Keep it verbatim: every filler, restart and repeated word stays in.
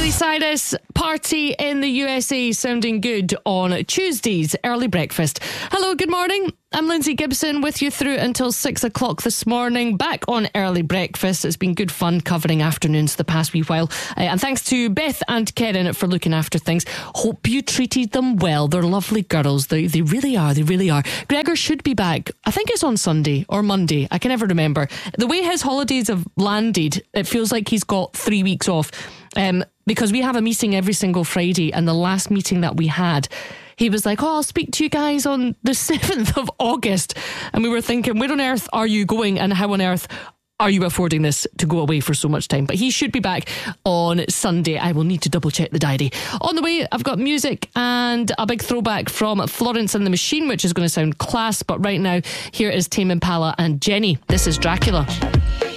Miley Cyrus, Party in the U S A, sounding good on Tuesday's Early Breakfast. Hello, good morning. I'm Lindsay Gibson with you through until six o'clock this morning. Back on Early Breakfast. It's been good fun covering afternoons the past wee while. Uh, and thanks to Beth and Karen for looking after things. Hope you treated them well. They're lovely girls. They, they really are. They really are. Gregor should be back. I think it's on Sunday or Monday. I can never remember. The way his holidays have landed, it feels like he's got three weeks off. Um, because we have a meeting every single Friday, and the last meeting that we had, he was like, oh, I'll speak to you guys on the seventh of August. And we were thinking, where on earth are you going, and how on earth are you affording this to go away for so much time? But he should be back on Sunday. I will need to double check the diary. On the way, I've got music and a big throwback from Florence and the Machine, which is going to sound class. But right now, here is Tame Impala and Jenny. This is Dracula.